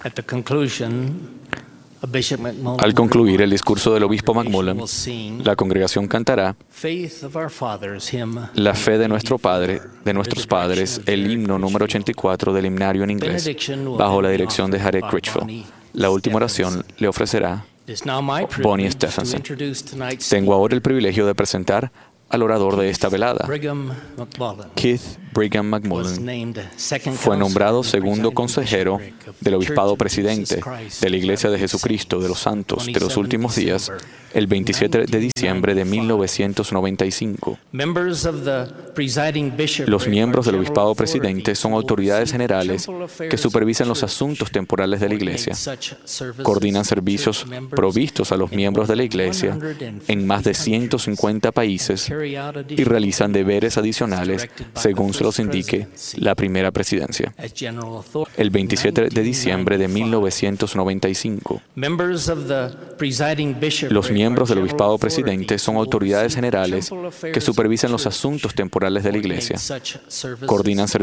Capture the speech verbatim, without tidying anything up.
Al concluir el discurso del obispo McMullen, la congregación cantará La fe de nuestro Padre, de nuestros padres, el himno número ochenta y cuatro del himnario en inglés, bajo la dirección de Jared Critchfield. La última oración le ofrecerá Bonnie Stephenson. Tengo ahora el privilegio de presentar al orador de esta velada. Keith Brigham McMullen fue nombrado segundo consejero del obispado presidente de la Iglesia de Jesucristo de los Santos de los Últimos Días el veintisiete de diciembre de mil novecientos noventa y cinco. Los miembros del obispado presidente son autoridades generales que supervisan los asuntos temporales de la Iglesia, coordinan servicios provistos a los miembros de la Iglesia en más de ciento cincuenta países y realizan deberes adicionales según se los indique la primera presidencia. El veintisiete de diciembre de mil novecientos noventa y cinco, los miembros del obispado presidente son autoridades generales que supervisan los asuntos temporales de la Iglesia, coordinan servicios